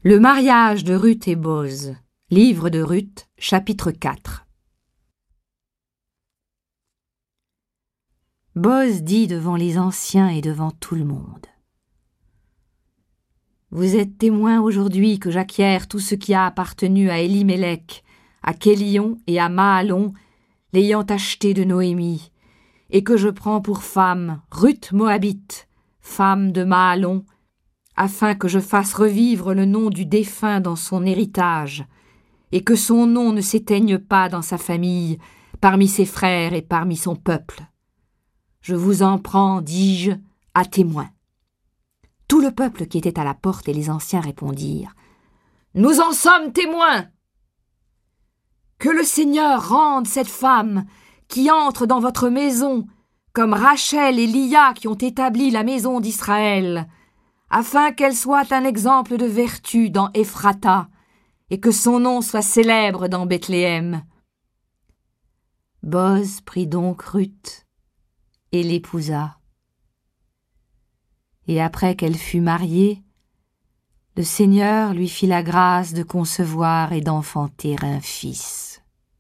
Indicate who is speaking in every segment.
Speaker 1: Le mariage de Ruth et Boz. Livre de Ruth, chapitre 4. Boz dit devant les anciens et devant tout le monde: Vous êtes témoins aujourd'hui que j'acquiers tout ce qui a appartenu à Élimélec, à Kélion et à Mahalon, l'ayant acheté de Noémie, et que je prends pour femme Ruth Moabite, femme de Mahalon, afin que je fasse revivre le nom du défunt dans son héritage, et que son nom ne s'éteigne pas dans sa famille, parmi ses frères et parmi son peuple. Je vous en prends, dis-je, à témoin. Tout le peuple qui était à la porte et les anciens répondirent: Nous en sommes témoins. Que le Seigneur rende cette femme qui entre dans votre maison, comme Rachel et Lia qui ont établi la maison d'Israël, afin qu'elle soit un exemple de vertu dans Ephrata, et que son nom soit célèbre dans Bethléem. Boz prit donc Ruth et l'épousa. Et après qu'elle fut mariée, le Seigneur lui fit la grâce de concevoir et d'enfanter un fils.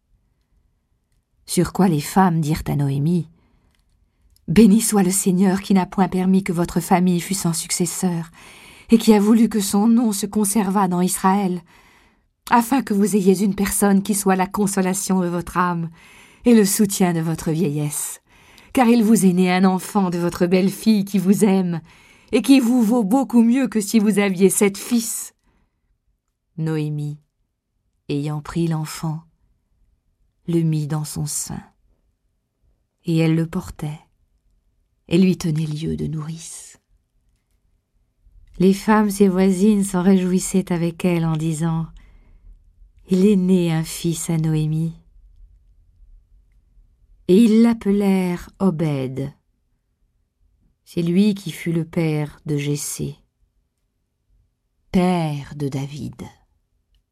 Speaker 1: Sur quoi les femmes dirent à Noémie: Béni soit le Seigneur qui n'a point permis que votre famille fût sans successeur, et qui a voulu que son nom se conservât dans Israël, afin que vous ayez une personne qui soit la consolation de votre âme et le soutien de votre vieillesse. Car il vous est né un enfant de votre belle-fille qui vous aime, et qui vous vaut beaucoup mieux que si vous aviez 7 fils. Noémie, ayant pris l'enfant, le mit dans son sein, et elle le portait, et lui tenait lieu de nourrice. Les femmes, ses voisines, s'en réjouissaient avec elle en disant: Il est né un fils à Noémie. Et ils l'appelèrent Obed. C'est lui qui fut le père de Jessé, père de David.